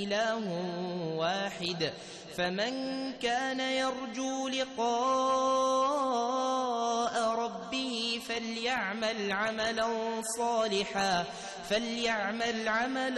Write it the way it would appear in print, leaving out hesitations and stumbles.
إله واحد فمن كان يرجو لقاء ربه فليعمل عملا